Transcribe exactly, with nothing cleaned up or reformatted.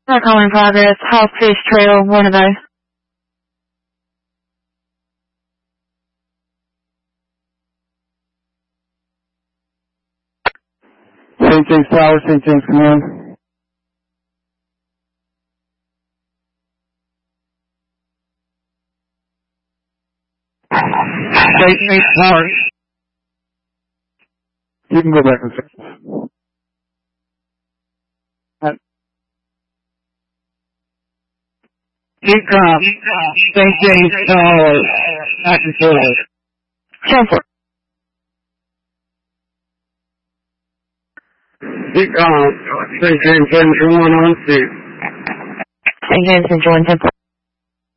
Not call in progress. Half Fish Trail, Winnebago. Saint James Tower, Saint James Command. Saint James Tower. You can go back in seconds. Keep drop. Saint James Tower. Back and forth. Transfer. Keep drop. Saint James Engine one on two. Saint James Engine one ten.